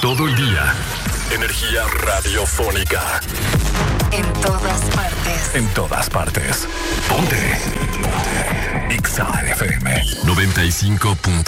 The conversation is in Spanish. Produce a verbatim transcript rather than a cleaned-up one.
todo el día. Energía radiofónica. En todas partes. En todas partes. Ponte. Ponte. X A F M noventa y cinco punto